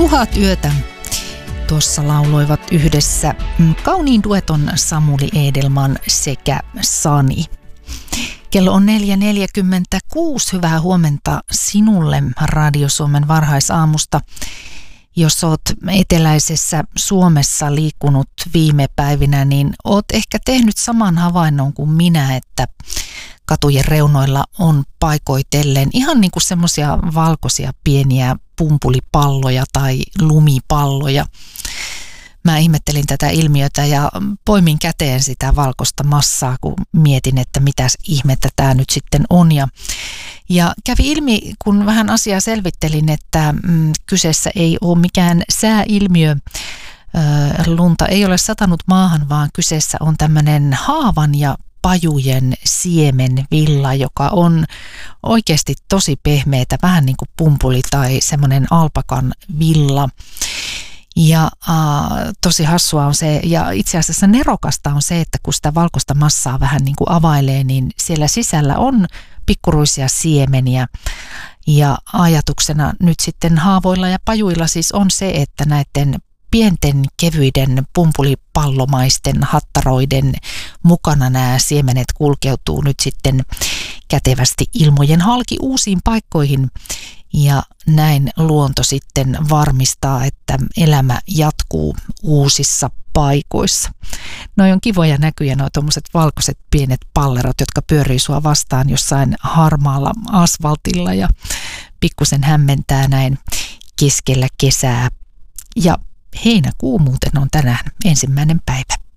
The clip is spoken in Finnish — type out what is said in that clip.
Tuhat yötä. Tuossa lauloivat yhdessä kauniin dueton Samuli Edelman sekä Sani. Kello on 4.46. Hyvää huomenta sinulle Radio Suomen varhaisaamusta. Jos oot eteläisessä Suomessa liikkunut viime päivinä, niin oot ehkä tehnyt saman havainnon kuin minä, että katujen reunoilla on paikoitellen ihan niin kuin semmoisia valkoisia pieniä pumpulipalloja tai lumipalloja. Mä ihmettelin tätä ilmiötä ja poimin käteen sitä valkoista massaa, kun mietin, että mitäs ihmettä tämä nyt sitten on. Ja kävi ilmi, kun vähän asiaa selvittelin, että kyseessä ei ole mikään sääilmiö. Lunta ei ole satanut maahan, vaan kyseessä on tämmöinen haavan ja pajujen siemenvilla, joka on oikeasti tosi pehmeätä, vähän niin kuin pumpuli tai semmoinen alpakan villa. Ja tosi hassua on se, ja itse asiassa nerokasta on se, että kun sitä valkoista massaa vähän niin kuin availee, niin siellä sisällä on pikkuruisia siemeniä. Ja ajatuksena nyt sitten haavoilla ja pajuilla siis on se, että näiden pienten kevyiden pumpulipallomaisten hattaroiden mukana nämä siemenet kulkeutuu nyt sitten kätevästi ilmojen halki uusiin paikkoihin. Ja näin luonto sitten varmistaa, että elämä jatkuu uusissa paikoissa. Noi on kivoja näkyjä, nuo tommoset valkoiset pienet pallerot, jotka pyörii sua vastaan jossain harmaalla asfaltilla ja pikkusen hämmentää näin keskellä kesää. Ja heinäkuu muuten on tänään 1. päivä.